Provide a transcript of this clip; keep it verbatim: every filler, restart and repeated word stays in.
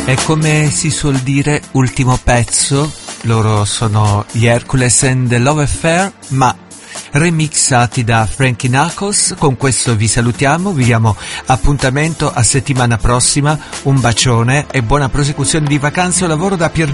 E come si suol dire, ultimo pezzo, loro sono gli Hercules and the Love Affair, ma remixati da Frankie Knuckles. Con questo vi salutiamo, vi diamo appuntamento a settimana prossima, un bacione e buona prosecuzione di vacanze o lavoro da Pier